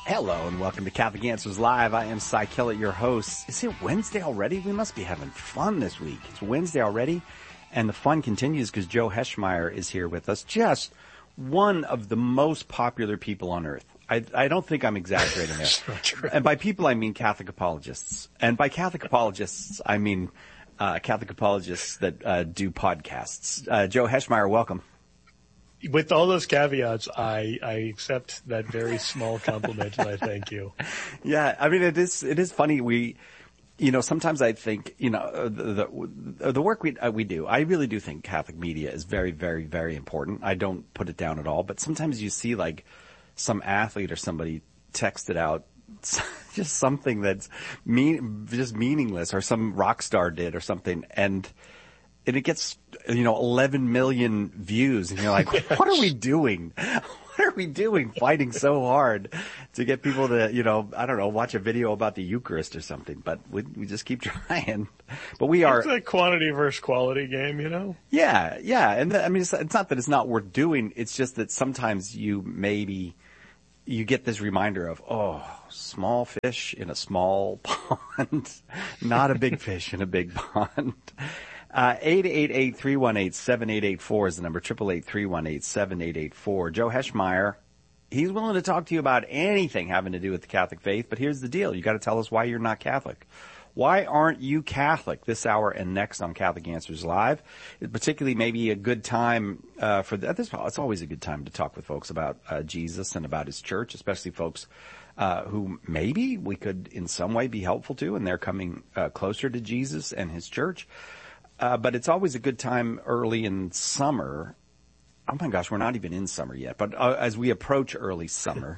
Hello and welcome to Catholic Answers Live. I am Cy Kellett, your host. Is it Wednesday already? We must be having fun this week. It's Wednesday already, and the fun continues because Joe Heschmeyer is here with us. Just one of the most popular people on earth. I don't think I'm exaggerating there. And by people, I mean Catholic apologists. And by Catholic apologists, I mean Catholic apologists that do podcasts. Joe Heschmeyer, welcome. With all those caveats, I accept that very small compliment, and I thank you. Yeah, I mean, it is funny. Sometimes I think, the work we do, I really do think Catholic media is very, very, very important. I don't put it down at all, but sometimes you see like some athlete or somebody texted out just something that's just meaningless, or some rock star did or something, and it gets, 11 million views, and you're like, what are we doing? What are we doing fighting so hard to get people to, watch a video about the Eucharist or something? But we just keep trying. But we are. It's a quantity versus quality game, Yeah, yeah. And it's not that it's not worth doing. It's just that sometimes you get this reminder of, small fish in a small pond, not a big fish in a big pond. 888-318-7884 is the number. 888-318-7884. Joe Heschmeyer, he's willing to talk to you about anything having to do with the Catholic faith, but here's the deal. You got to tell us why you're not Catholic. Why aren't you Catholic this hour and next on Catholic Answers Live? Particularly maybe a good time for that. It's always a good time to talk with folks about Jesus and about his church, especially folks who maybe we could in some way be helpful to, and they're coming closer to Jesus and his church. But it's always a good time early in summer. Oh my gosh, we're not even in summer yet. But as we approach early summer,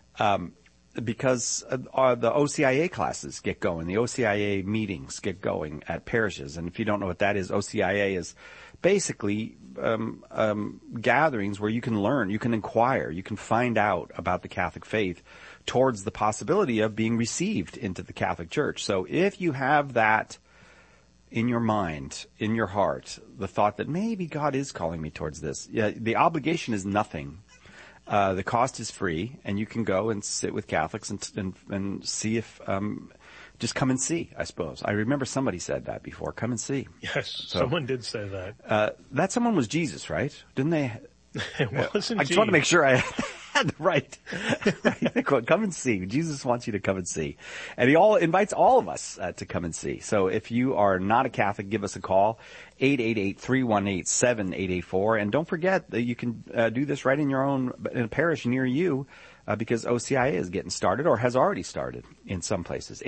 because the OCIA classes get going, the OCIA meetings get going at parishes. And if you don't know what that is, OCIA is basically gatherings where you can learn, you can inquire, you can find out about the Catholic faith towards the possibility of being received into the Catholic Church. So if you have that in your mind, in your heart, the thought that maybe God is calling me towards this. Yeah, the obligation is nothing. The cost is free, and you can go and sit with Catholics and see if, just come and see, I suppose. I remember somebody said that before, come and see. Yes, someone did say that. That someone was Jesus, right? Didn't they? It wasn't I just want to make sure I had the right quote. Come and see. Jesus wants you to come and see. And he invites all of us to come and see. So if you are not a Catholic, give us a call, 888-318-7884. And don't forget that you can do this right in a parish near you, because OCIA is getting started or has already started in some places.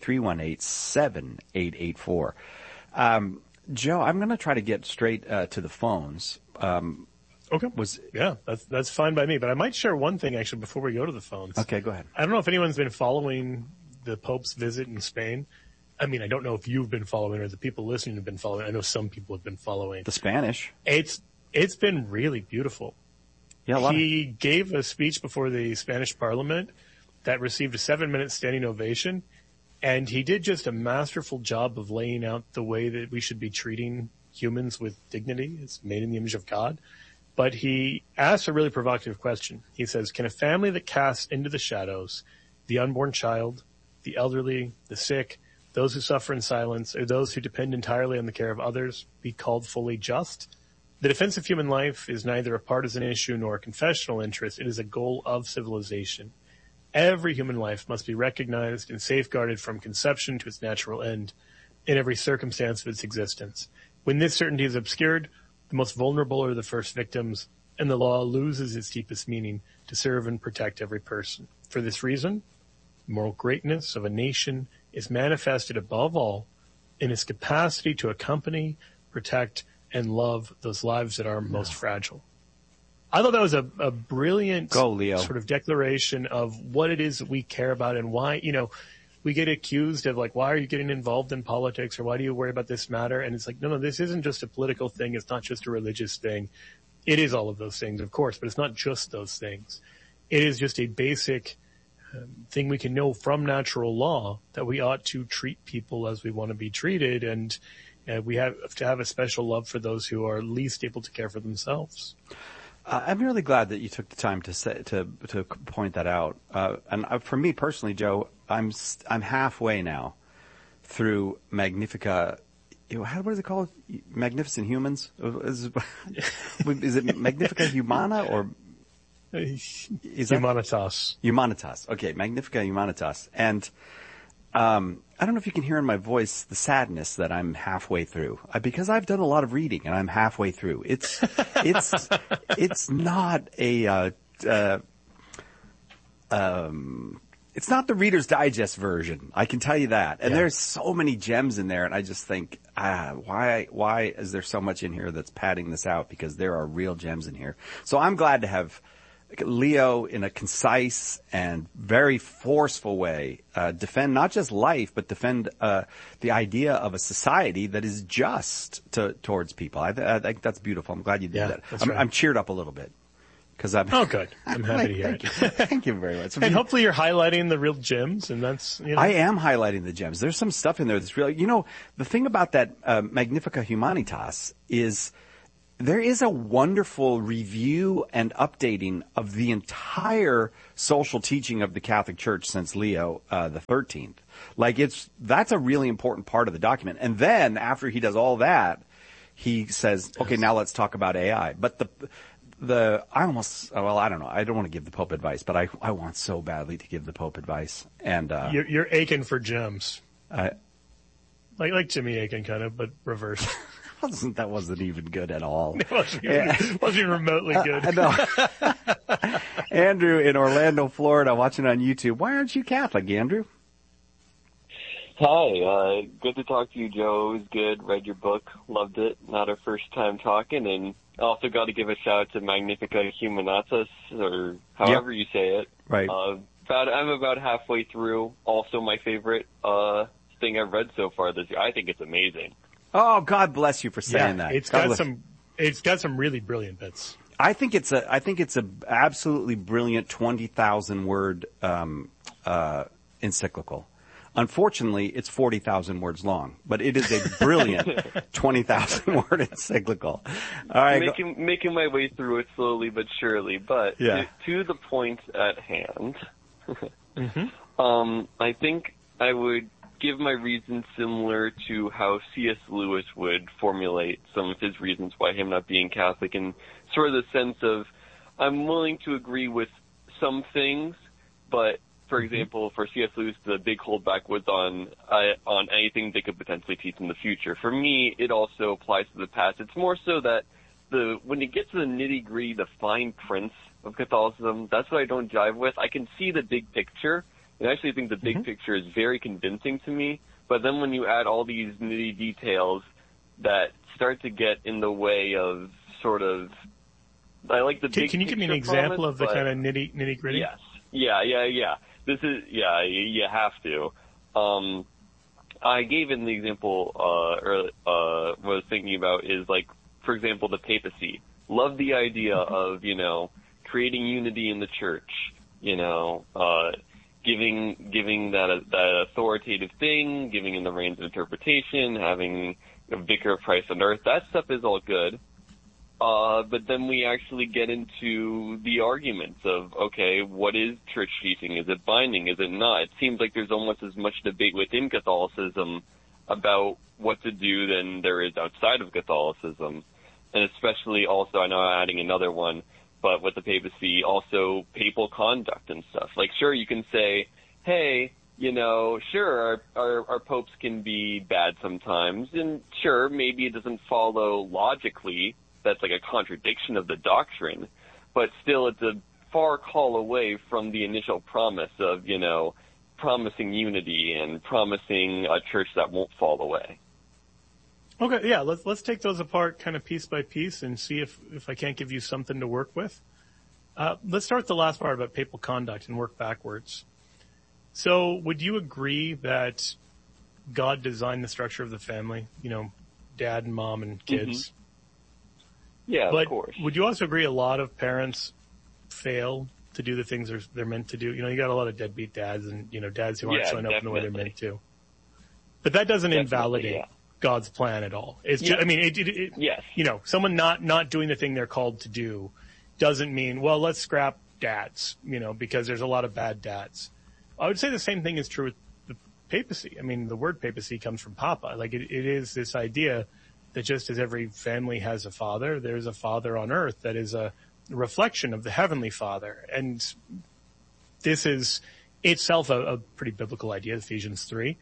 888-318-7884. Joe, I'm going to try to get straight to the phones. Okay. That's fine by me. But I might share one thing actually before we go to the phones. Okay, go ahead. I don't know if anyone's been following the Pope's visit in Spain. I mean, I don't know if you've been following or the people listening have been following. I know some people have been following. The Spanish. It's been really beautiful. Yeah, he gave a speech before the Spanish Parliament that received a 7-minute standing ovation, and he did just a masterful job of laying out the way that we should be treating humans with dignity. It's made in the image of God. But he asked a really provocative question. He says, can a family that casts into the shadows the unborn child, the elderly, the sick, those who suffer in silence, or those who depend entirely on the care of others be called fully just? The defense of human life is neither a partisan issue nor a confessional interest. It is a goal of civilization. Every human life must be recognized and safeguarded from conception to its natural end in every circumstance of its existence. When this certainty is obscured, the most vulnerable are the first victims, and the law loses its deepest meaning to serve and protect every person. For this reason, the moral greatness of a nation is manifested above all in its capacity to accompany, protect, and love those lives that are most fragile. I thought that was a brilliant sort of declaration of what it is that we care about and why, we get accused of like, why are you getting involved in politics, or why do you worry about this matter? And it's like, no, this isn't just a political thing. It's not just a religious thing. It is all of those things, of course, but it's not just those things. It is just a basic thing we can know from natural law that we ought to treat people as we want to be treated. And we have to have a special love for those who are least able to care for themselves. I'm really glad that you took the time to point that out. For me personally, Joe, I'm halfway now through Magnifica. What is it called? Magnificent Humans? Is it Magnifica Humana or Humanitas? Humanitas. Okay, Magnifica Humanitas. And I don't know if you can hear in my voice the sadness that I'm halfway through because I've done a lot of reading and I'm halfway through. It's not it's not the Reader's Digest version. I can tell you that. And there's so many gems in there, and I just think, why is there so much in here that's padding this out? Because there are real gems in here. So I'm glad to have Leo, in a concise and very forceful way, defend not just life, but defend the idea of a society that is just towards people. I think that's beautiful. I'm glad you did that. I'm cheered up a little bit. Good. I'm happy to hear it. Thank you very much. And hopefully you're highlighting the real gems, and that's, I am highlighting the gems. There's some stuff in there that's really, the thing about that Magnifica Humanitas is there is a wonderful review and updating of the entire social teaching of the Catholic Church since Leo the 13th. That's a really important part of the document. And then after he does all that, he says, okay, now let's talk about AI. But I don't know. I don't want to give the Pope advice, but I want so badly to give the Pope advice. And you're aching for gems, like Jimmy Akin kind of, but reversed. That wasn't even good at all. It wasn't even remotely good. No. Andrew in Orlando, Florida, watching on YouTube. Why aren't you Catholic, Andrew? Hi, good to talk to you, Joe. It was good. Read your book, loved it. Not our first time talking, and also got to give a shout out to Magnifica Humanitas, or however you say it. Right. I'm about halfway through. Also, my favorite thing I've read so far this year. I think it's amazing. Oh, God bless you for saying that. It's got some really brilliant bits. I think it's a absolutely brilliant 20,000 word encyclical. Unfortunately, it's 40,000 words long, but it is a brilliant 20,000 word encyclical. All right, making my way through it slowly but surely, but to the point at hand, I think I would give my reasons similar to how C.S. Lewis would formulate some of his reasons why him not being Catholic, in sort of the sense of I'm willing to agree with some things, but for example, for C.S. Lewis, the big holdback was on anything they could potentially teach in the future. For me, it also applies to the past. It's more so that when you get to the nitty-gritty, the fine prints of Catholicism, that's what I don't jive with. I can see the big picture, and I actually think the big picture is very convincing to me. But then when you add all these nitty details that start to get in the way of sort of, I like the big picture. Can you give me an example of the kind of nitty-gritty? Yes. Yeah. This is, you have to. I gave it an example, what I was thinking about is like, for example, the papacy. Love the idea of, creating unity in the church, giving that authoritative thing, giving in the reins of interpretation, having a vicar of Christ on earth. That stuff is all good. But then we actually get into the arguments of, okay, what is church teaching? Is it binding? Is it not? It seems like there's almost as much debate within Catholicism about what to do than there is outside of Catholicism. And especially also, I know I'm adding another one, but with the papacy, also papal conduct and stuff. Like, sure, you can say, hey, sure, our popes can be bad sometimes, and sure, maybe it doesn't follow logically. That's like a contradiction of the doctrine, but still it's a far call away from the initial promise of, promising unity and promising a church that won't fall away. Okay, yeah, let's take those apart kind of piece by piece and see if I can't give you something to work with. Let's start with the last part about papal conduct and work backwards. So would you agree that God designed the structure of the family, dad and mom and kids? Mm-hmm. Yeah, but of course. Would you also agree a lot of parents fail to do the things they're meant to do? You got a lot of deadbeat dads and, dads who aren't showing up in the way they're meant to. But that doesn't invalidate God's plan at all. It's just, yes. Yes. Someone not doing the thing they're called to do doesn't mean, well, let's scrap dads, because there's a lot of bad dads. I would say the same thing is true with the papacy. I mean, the word papacy comes from papa. Like it is this idea that just as every family has a father, there's a father on earth that is a reflection of the heavenly Father. And this is itself a pretty biblical idea, Ephesians 3.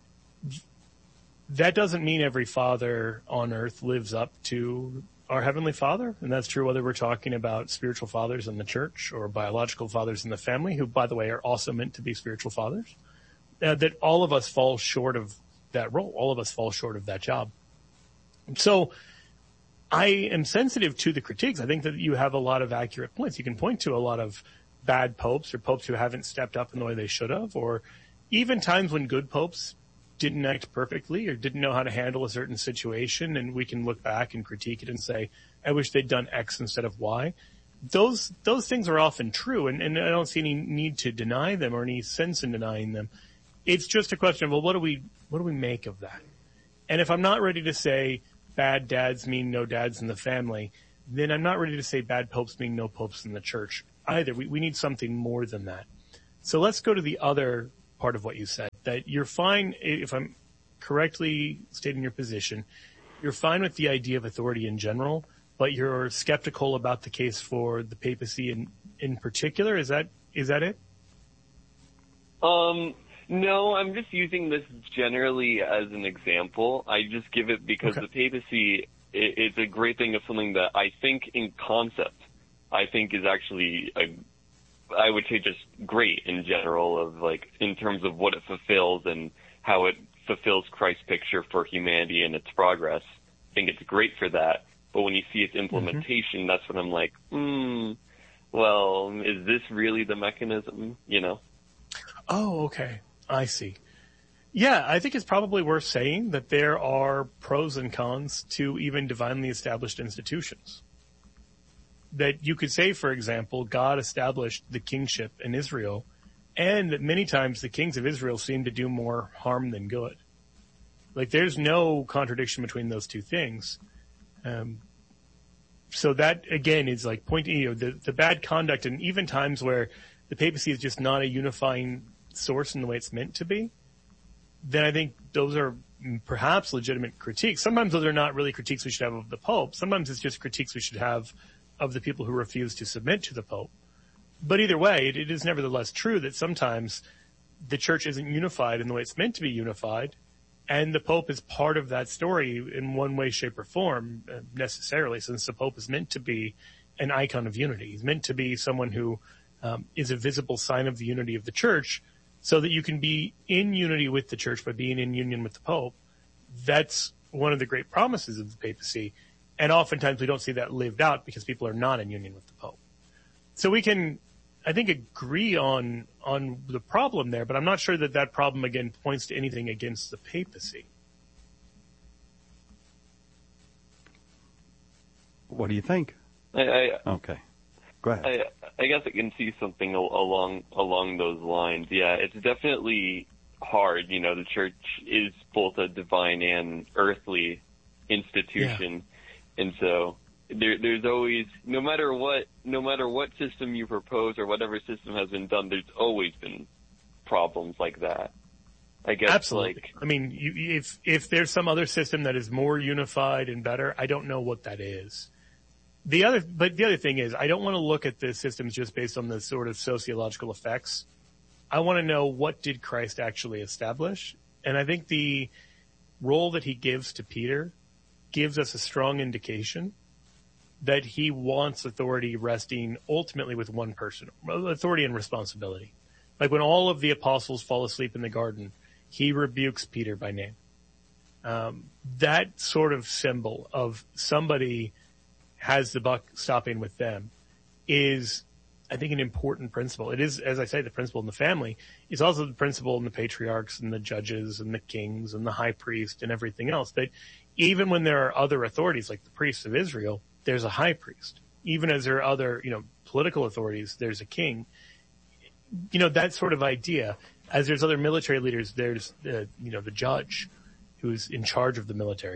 That doesn't mean every father on earth lives up to our heavenly Father. And that's true whether we're talking about spiritual fathers in the church or biological fathers in the family, who, by the way, are also meant to be spiritual fathers. That all of us fall short of that role. All of us fall short of that job. So I am sensitive to the critiques. I think that you have a lot of accurate points. You can point to a lot of bad popes or popes who haven't stepped up in the way they should have, or even times when good popes didn't act perfectly or didn't know how to handle a certain situation, and we can look back and critique it and say, I wish they'd done X instead of Y. Those things are often true, and I don't see any need to deny them or any sense in denying them. It's just a question of, well, what do we make of that? And if I'm not ready to say bad dads mean no dads in the family, then I'm not ready to say bad popes mean no popes in the church either. We need something more than that. So let's go to the other part of what you said, that you're fine, if I'm correctly stating your position, you're fine with the idea of authority in general, but you're skeptical about the case for the papacy in particular. Is that it? No, I'm just using this generally as an example. I just give it because the papacy is a great thing of something that I think in concept, I think is actually I would say just great in general, of like in terms of what it fulfills and how it fulfills Christ's picture for humanity and its progress. I think it's great for that. But when you see its implementation, that's when I'm like, well, is this really the mechanism, Oh, okay. I see. Yeah, I think it's probably worth saying that there are pros and cons to even divinely established institutions. That you could say, for example, God established the kingship in Israel, and that many times the kings of Israel seem to do more harm than good. Like, there's no contradiction between those two things. So that, again, is like pointing, the bad conduct, and even times where the papacy is just not a unifying source in the way it's meant to be, then I think those are perhaps legitimate critiques. Sometimes those are not really critiques we should have of the Pope. Sometimes it's just critiques we should have of the people who refuse to submit to the Pope. But either way, it is nevertheless true that sometimes the church isn't unified in the way it's meant to be unified, and the Pope is part of that story in one way, shape, or form, necessarily, since the Pope is meant to be an icon of unity. He's meant to be someone who is a visible sign of the unity of the church, so that you can be in unity with the church by being in union with the Pope. That's one of the great promises of the papacy. And oftentimes we don't see that lived out because people are not in union with the Pope. So we can, I think, agree on the problem there, but I'm not sure that problem, again, points to anything against the papacy. What do you think? Okay. Go ahead. I guess I can see something along those lines. Yeah, it's definitely hard. The church is both a divine and earthly institution, and so there's always, no matter what system you propose or whatever system has been done, there's always been problems like that. I guess. Absolutely. I mean, if there's some other system that is more unified and better, I don't know what that is. The other thing is, I don't want to look at the systems just based on the sort of sociological effects. I want to know, what did Christ actually establish? And I think the role that he gives to Peter gives us a strong indication that he wants authority resting ultimately with one person, authority and responsibility. Like when all of the apostles fall asleep in the garden, he rebukes Peter by name. That sort of symbol of somebody has the buck stopping with them is, I think, an important principle. It is, as I say, the principle in the family. It's also the principle in the patriarchs and the judges and the kings and the high priest and everything else, that even when there are other authorities like the priests of Israel, there's a high priest. Even as there are other, political authorities, there's a king. That sort of idea. As there's other military leaders, there's the judge who's in charge of the military.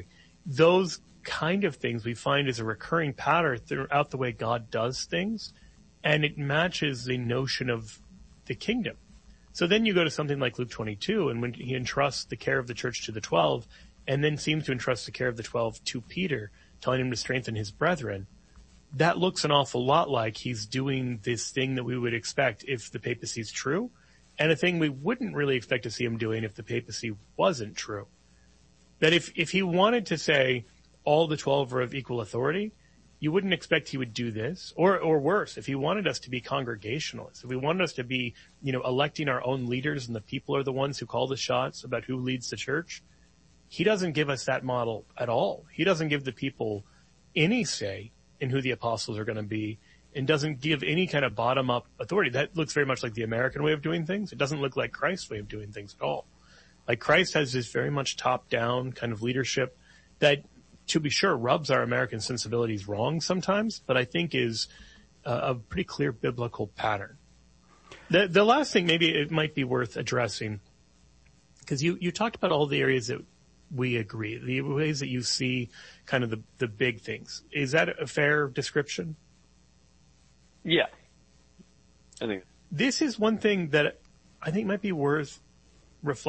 those kind of things we find is a recurring pattern throughout the way God does things, and it matches the notion of the kingdom. So then you go to something like Luke 22, and when he entrusts the care of the church to the 12, and then seems to entrust the care of the 12 to Peter, telling him to strengthen his brethren, that looks an awful lot like he's doing this thing that we would expect if the papacy is true, and a thing we wouldn't really expect to see him doing if the papacy wasn't true. That if he wanted to say all the 12 are of equal authority, you wouldn't expect he would do this. Or worse, if he wanted us to be congregationalists, if we wanted us to be, electing our own leaders and the people are the ones who call the shots about who leads the church, he doesn't give us that model at all. He doesn't give the people any say in who the apostles are going to be, and doesn't give any kind of bottom-up authority. That looks very much like the American way of doing things. It doesn't look like Christ's way of doing things at all. Like Christ has this very much top-down kind of leadership that, to be sure, rubs our American sensibilities wrong sometimes, but I think is a pretty clear biblical pattern. The last thing maybe it might be worth addressing, because you talked about all the areas that we agree, the ways that you see kind of the big things. Is that a fair description? Yeah. I think this is one thing that I think might be worth reflecting